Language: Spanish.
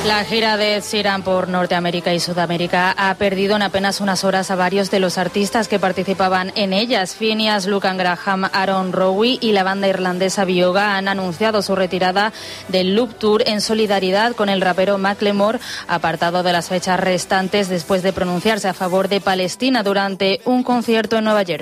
La gira de Ed Sheeran por Norteamérica y Sudamérica ha perdido en apenas unas horas a varios de los artistas que participaban en ellas. Phineas, Lucan Graham, Aaron Rowe y la banda irlandesa Bioga han anunciado su retirada del Loop Tour en solidaridad con el rapero Macklemore, apartado de las fechas restantes después de pronunciarse a favor de Palestina durante un concierto en Nueva Jersey.